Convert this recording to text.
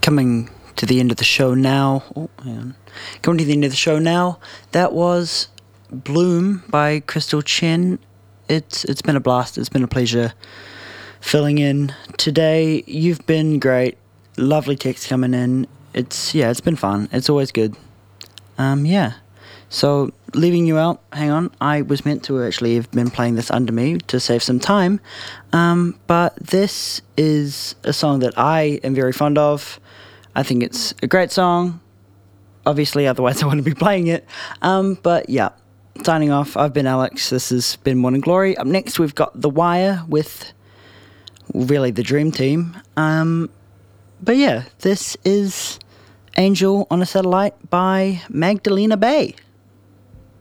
coming to the end of the show now. Oh, hang on. Coming to the end of the show now. That was Bloom by Crystal Chen. It's been a blast. It's been a pleasure filling in today. You've been great. Lovely text coming in. It's been fun. It's always good. So leaving you out, hang on, I was meant to actually have been playing this under me to save some time, but this is a song that I am very fond of. I think it's a great song, obviously, otherwise I wouldn't be playing it, but yeah, signing off, I've been Alex, this has been Morning Glory. Up next we've got The Wire with really the Dream Team, but yeah, this is Angel on a Satellite by Magdalena Bay.